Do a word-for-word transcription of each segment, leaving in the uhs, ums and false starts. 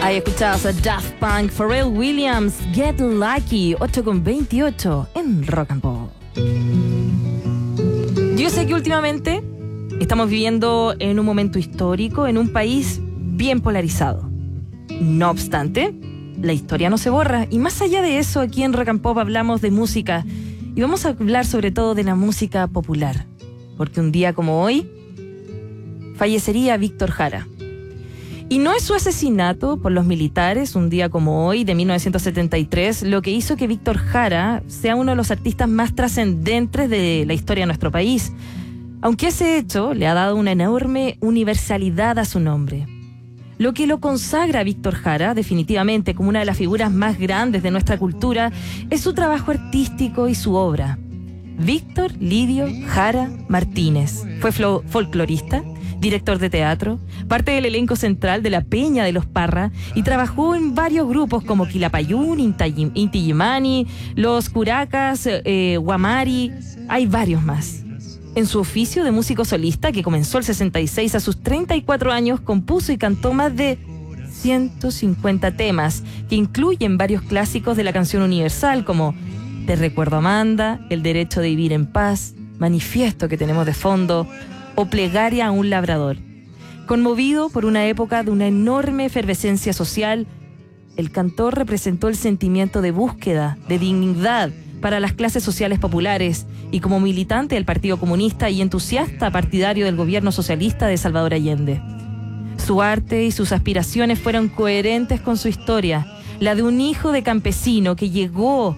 Ahí escuchabas a Daft Punk, Pharrell Williams, Get Lucky, ocho con veintiocho en Rock and Pop. Yo sé que últimamente estamos viviendo en un momento histórico, en un país bien polarizado. No obstante, la historia no se borra. Y más allá de eso, aquí en Rock and Pop hablamos de música. Y vamos a hablar sobre todo de la música popular. Porque un día como hoy, fallecería Víctor Jara. Y no es su asesinato por los militares, un día como hoy, de mil novecientos setenta y tres, lo que hizo que Víctor Jara sea uno de los artistas más trascendentes de la historia de nuestro país. Aunque ese hecho le ha dado una enorme universalidad a su nombre. Lo que lo consagra a Víctor Jara, definitivamente, como una de las figuras más grandes de nuestra cultura, es su trabajo artístico y su obra. Víctor Lidio Jara Martínez fue folclorista, director de teatro, parte del elenco central de la Peña de los Parra y trabajó en varios grupos como Quilapayún, Inti Illimani, Los Curacas, eh, Guamari, hay varios más. En su oficio de músico solista, que comenzó el sesenta y seis, a sus treinta y cuatro años, compuso y cantó más de ciento cincuenta temas, que incluyen varios clásicos de la canción universal como Te recuerdo Amanda, El derecho de vivir en paz, Manifiesto que tenemos de fondo, o Plegaria a un labrador. Conmovido por una época de una enorme efervescencia social, el cantor representó el sentimiento de búsqueda, de dignidad para las clases sociales populares y como militante del Partido Comunista y entusiasta partidario del gobierno socialista de Salvador Allende. Su arte y sus aspiraciones fueron coherentes con su historia, la de un hijo de campesino que llegó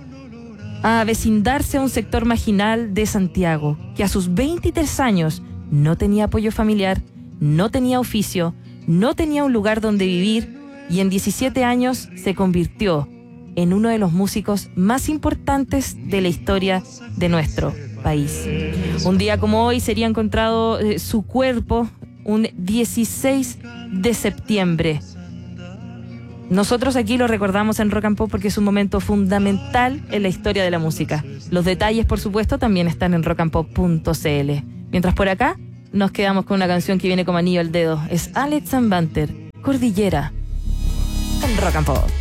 a avecindarse a un sector marginal de Santiago, que a sus veintitrés años no tenía apoyo familiar, no tenía oficio, no tenía un lugar donde vivir y en diecisiete años se convirtió en uno de los músicos más importantes de la historia de nuestro país. Un día como hoy sería encontrado eh, su cuerpo un dieciséis de septiembre. Nosotros aquí lo recordamos en Rock and Pop porque es un momento fundamental en la historia de la música. Los detalles, por supuesto, también están en rock and pop punto c l. Mientras por acá nos quedamos con una canción que viene como anillo al dedo. Es Alex and Banter, Cordillera, en Rock and Pop.